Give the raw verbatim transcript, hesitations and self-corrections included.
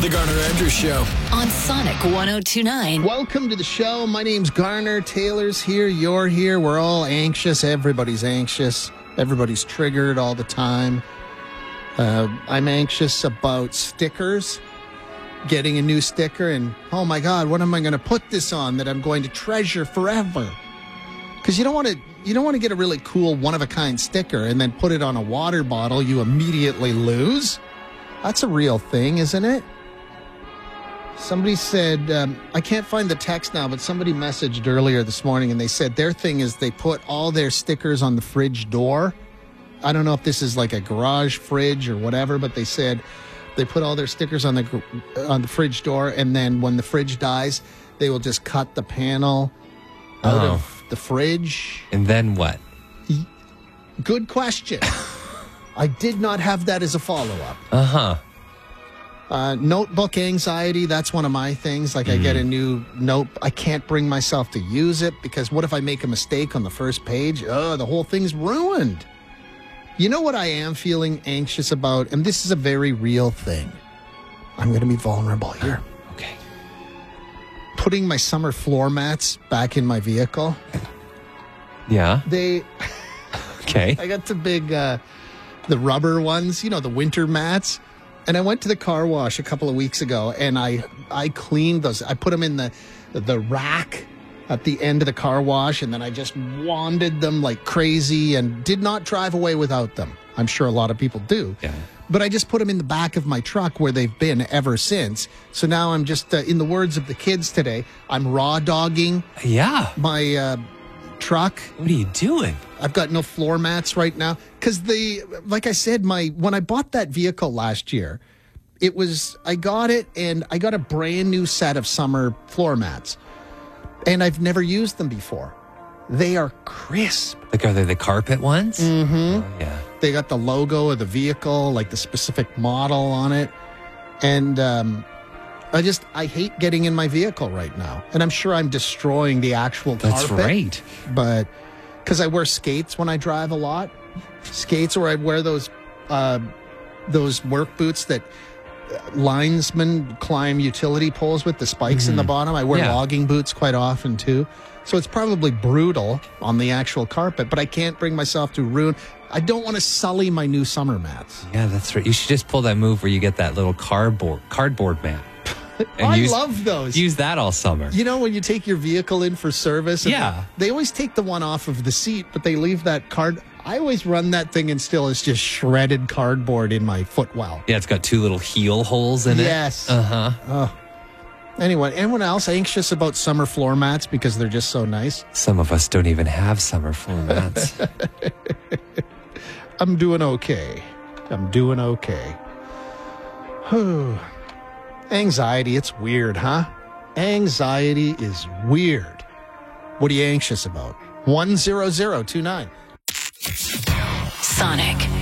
The Garner Andrews Show on Sonic one oh two point nine. Welcome to the show. My name's Garner. Taylor's here. You're here. We're all anxious. Everybody's anxious. Everybody's triggered all the time. Uh, I'm anxious about stickers. Getting a new sticker and, oh my God, what am I going to put this on that I'm going to treasure forever? Because you don't want to you don't want to get a really cool one-of-a-kind sticker and then put it on a water bottle you immediately lose. That's a real thing, isn't it? Somebody said, um, I can't find the text now, but somebody messaged earlier this morning and they said their thing is they put all their stickers on the fridge door. I don't know if this is like a garage fridge or whatever, but they said they put all their stickers on the on the fridge door, and then when the fridge dies, they will just cut the panel out Oh. of the fridge. And then what? Good question. I did not have that as a follow-up. Uh-huh. Uh, notebook anxiety, that's one of my things. Like, I get a new note. I can't bring myself to use it because what if I make a mistake on the first page? Oh, the whole thing's ruined. You know what I am feeling anxious about? And this is a very real thing. I'm going to be vulnerable here. Okay. Putting my summer floor mats back in my vehicle. Yeah. They, Okay. I got the big, uh, the rubber ones, you know, the winter mats. And I went to the car wash a couple of weeks ago, and I I cleaned those. I put them in the the rack at the end of the car wash, and then I just wanded them like crazy and did not drive away without them. I'm sure a lot of people do. Yeah. But I just put them in the back of my truck where they've been ever since. So now I'm just, uh, in the words of the kids today, I'm raw dogging Yeah. my uh, truck. What are you doing? I've got no floor mats right now because the, like I said, my when I bought that vehicle last year, it was I got it and I got a brand new set of summer floor mats, and I've never used them before. They are crisp. Like, are they the carpet ones? Mm-hmm. Oh, yeah. They got the logo of the vehicle, like the specific model on it, and um, I just I hate getting in my vehicle right now, and I'm sure I'm destroying the actual That's carpet. right. But because I wear skates when I drive a lot, skates, or I wear those uh, those work boots that linesmen climb utility poles with the spikes in the bottom. I wear Yeah. logging boots quite often too. So it's probably brutal on the actual carpet, but I can't bring myself to ruin. I don't want to sully my new summer mats. Yeah, that's right. You should just pull that move where you get that little cardboard cardboard mat. And I use, love those. Use that all summer. You know, when you take your vehicle in for service, and Yeah. they always take the one off of the seat, but they leave that card. I always run that thing and still it's just shredded cardboard in my footwell. Yeah, it's got two little heel holes in it. Yes. Uh-huh. Oh. Anyway, anyone else anxious about summer floor mats because they're just so nice? Some of us don't even have summer floor mats. I'm doing okay. I'm doing okay. Whew. Anxiety, it's weird, huh? Anxiety is weird. What are you anxious about? one zero zero two nine. Sonic